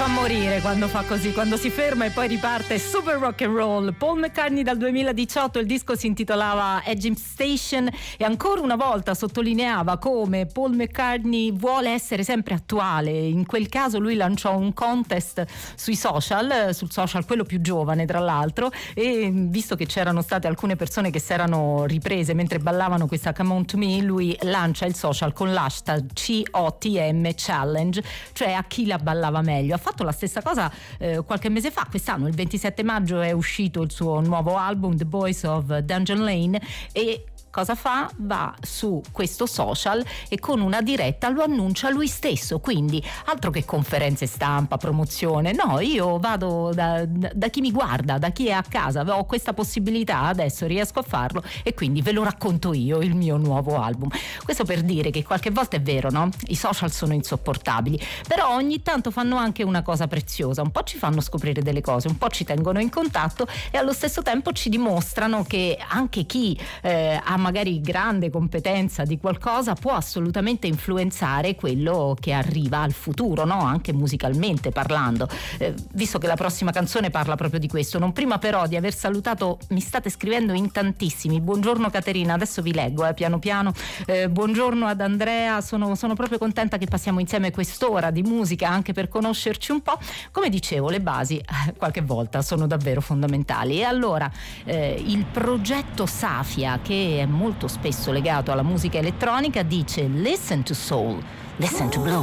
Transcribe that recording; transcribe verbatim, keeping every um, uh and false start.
fa morire quando fa così, quando si ferma e poi riparte. Super rock and roll. Paul McCartney dal duemiladiciotto, il disco si intitolava Edge Station e ancora una volta sottolineava come Paul McCartney vuole essere sempre attuale. In quel caso lui lanciò un contest sui social, sul social quello più giovane tra l'altro, e visto che c'erano state alcune persone che si erano riprese mentre ballavano questa Come On To Me, lui lancia il social con l'hashtag C O T M Challenge, cioè a chi la ballava meglio. Ha fatto la stessa cosa eh, qualche mese fa, quest'anno il ventisette maggio è uscito il suo nuovo album The Boys of Dungeon Lane e cosa fa? Va su questo social e con una diretta lo annuncia lui stesso, quindi altro che conferenze stampa, promozione, no, io vado da, da chi mi guarda, da chi è a casa, ho questa possibilità, adesso riesco a farlo e quindi ve lo racconto io, il mio nuovo album. Questo per dire che qualche volta è vero, no? I social sono insopportabili, però ogni tanto fanno anche una cosa preziosa, un po' ci fanno scoprire delle cose, un po' ci tengono in contatto e allo stesso tempo ci dimostrano che anche chi eh, ha magari grande competenza di qualcosa può assolutamente influenzare quello che arriva al futuro, no? Anche musicalmente parlando, eh, visto che la prossima canzone parla proprio di questo. Non prima però di aver salutato, mi state scrivendo in tantissimi, buongiorno Caterina, adesso vi leggo eh, piano piano, eh, buongiorno ad Andrea, sono, sono proprio contenta che passiamo insieme quest'ora di musica anche per conoscerci un po'. Come dicevo, le basi eh, qualche volta sono davvero fondamentali e allora eh, il progetto Safia, che è molto spesso legato alla musica elettronica, dice listen to soul, listen to blues.